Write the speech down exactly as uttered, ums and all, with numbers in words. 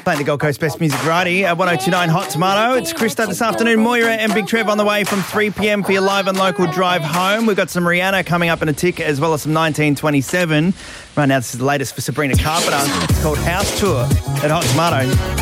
Playing the Gold Coast Best Music Variety at one oh two nine Hot Tomato. It's Krista this afternoon. Moira and Big Trev on the way from three p.m. for your live and local drive home. We've got some Rihanna coming up in a tick, as well as some nineteen twenty-seven. Right now, this is the latest for Sabrina Carpenter. It's called House Tour at Hot Tomato.